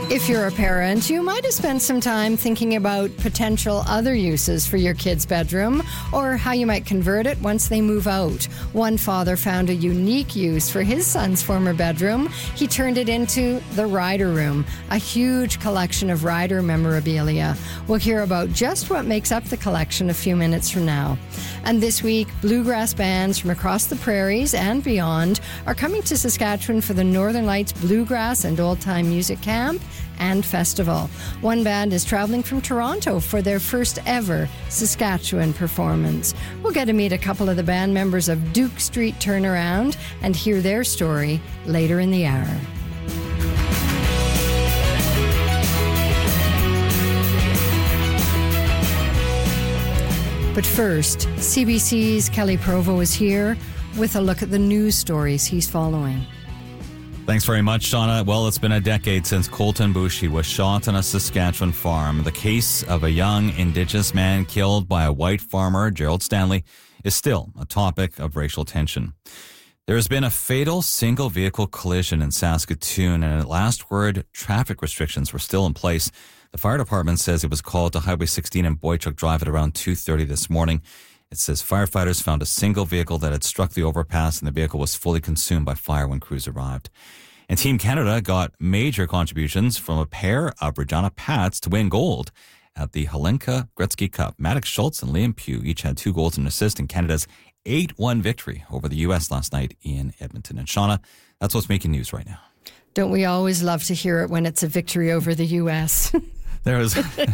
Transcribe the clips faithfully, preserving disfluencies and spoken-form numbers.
If you're a parent, you might have spent some time thinking about potential other uses for your kid's bedroom or how you might convert it once they move out. One father found a unique use for his son's former bedroom. He turned it into the Rider Room, a huge collection of Rider memorabilia. We'll hear about just what makes up the collection a few minutes from now. And this week, bluegrass bands from across the prairies and beyond are coming to Saskatchewan for the Northern Lights Bluegrass and Old Time Music Camp and Festival. One band is traveling from Toronto for their first ever Saskatchewan performance. We'll get to meet a couple of the band members of Duke Street Turnaround and hear their story later in the hour. But first, C B C's Kelly Provo is here with a look at the news stories he's following. Thanks very much, Shauna. Well, it's been a decade since Colton Boushie was shot on a Saskatchewan farm. The case of a young Indigenous man killed by a white farmer, Gerald Stanley, is still a topic of racial tension. There has been a fatal single-vehicle collision in Saskatoon, and at last word, traffic restrictions were still in place. The fire department says it was called to Highway sixteen and Boychuk Drive at around two thirty this morning. It says firefighters found a single vehicle that had struck the overpass and the vehicle was fully consumed by fire when crews arrived. And Team Canada got major contributions from a pair of Regina Pats to win gold at the Hlinka Gretzky Cup. Maddox Schultz and Liam Pugh each had two goals and an assist in Canada's eight one victory over the U S last night in Edmonton. And Shauna, that's what's making news right now. Don't we always love to hear it when it's a victory over the U S? There was,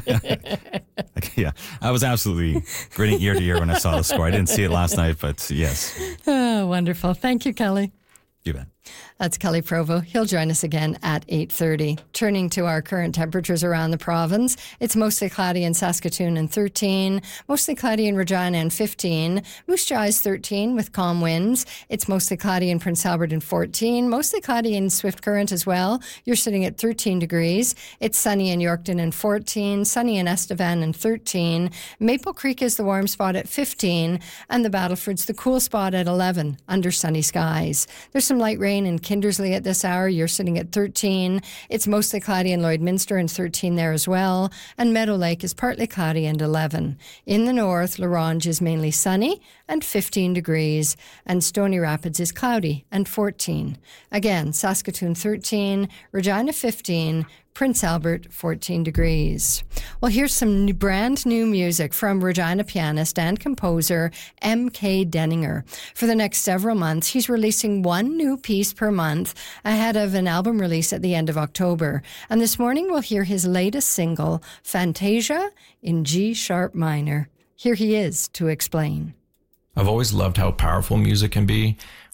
yeah, I was absolutely grinning ear to ear when I saw the score. I didn't see it last night, but yes. Oh, wonderful. Thank you, Kelly. You bet. That's Kelly Provo. He'll join us again at eight thirty. Turning to our current temperatures around the province, it's mostly cloudy in Saskatoon and thirteen, mostly cloudy in Regina and fifteen, Moose Jaw is thirteen with calm winds. It's mostly cloudy in Prince Albert and fourteen, mostly cloudy in Swift Current as well. You're sitting at thirteen degrees. It's sunny in Yorkton and fourteen, sunny in Estevan and thirteen. Maple Creek is the warm spot at fifteen, and the Battleford's the cool spot at eleven under sunny skies. There's some light rain in Kindersley at this hour. You're sitting at thirteen. It's mostly cloudy in Lloydminster and thirteen there as well. And Meadow Lake is partly cloudy and eleven. In the north, La Ronge is mainly sunny and fifteen degrees. And Stony Rapids is cloudy and fourteen. Again, Saskatoon thirteen, Regina fifteen, Prince Albert, fourteen degrees. Well, here's some new, brand new music from Regina pianist and composer M K Denninger. For the next several months, he's releasing one new piece per month ahead of an album release at the end of October. And this morning, we'll hear his latest single, Fantasia, in G sharp minor. Here he is to explain. I've always loved how powerful music can be